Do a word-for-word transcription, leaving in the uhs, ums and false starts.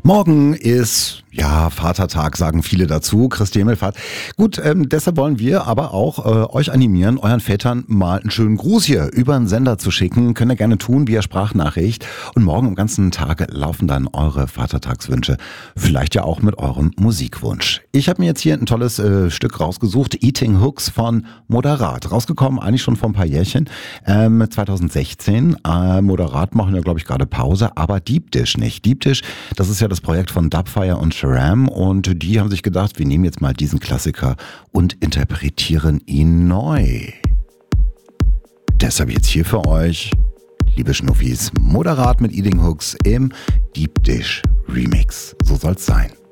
Morgen ist, ja, Vatertag, sagen viele dazu, Christi Himmelfahrt. Gut, ähm, deshalb wollen wir aber auch äh, euch animieren, euren Vätern mal einen schönen Gruß hier über den Sender zu schicken. Könnt ihr gerne tun, via Sprachnachricht. Und morgen am ganzen Tag laufen dann eure Vatertagswünsche. Vielleicht ja auch mit eurem Musikwunsch. Ich habe mir jetzt hier ein tolles äh, Stück rausgesucht, Eating Hooks von Moderat. Rausgekommen eigentlich schon vor ein paar Jährchen, ähm, zwanzig sechzehn. Äh, Moderat machen ja, glaube ich, gerade Pause, aber Deep Dish nicht. Deep Dish, das ist ja das Projekt von Dubfire und Sharam und die haben sich gedacht, wir nehmen jetzt mal diesen Klassiker und interpretieren ihn neu. Deshalb jetzt hier für euch, liebe Schnuffis, Moderat mit Eating Hooks im Deep Dish Remix. So soll's sein.